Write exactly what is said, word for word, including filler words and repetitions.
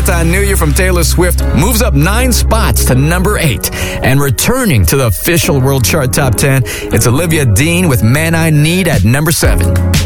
Based on New Year from Taylor Swift moves up nine spots to number eight. And returning to the official World Chart Top ten, it's Olivia Dean with Man I Need at number seven.